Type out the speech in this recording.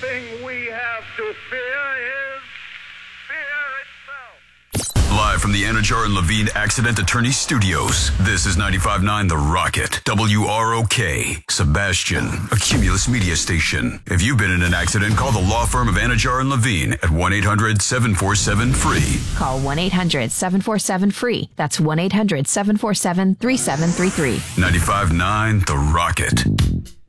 thing we have to fear is fear itself. Live from the Anajar and Levine Accident Attorney Studios, this is 95.9 The Rocket, WROK, Sebastian, a Cumulus media station. If you've been in an accident, call the law firm of Anajar and Levine at 1-800-747-FREE. Call 1-800-747-FREE. That's 1-800-747-3733. 95.9 The Rocket.